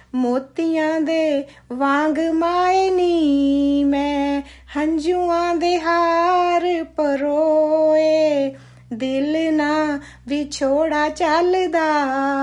ਮੋਤੀਆਂ ਦੇ ਵਾਂਗ ਮਾਏ ਨੀ ਮੈਂ ਹੰਝੂਆਂ ਦੇ ਹਾਰ ਪਰੋਏ ਦਿਲ ਨਾ ਵਿਛੋੜਾ ਚੱਲਦਾ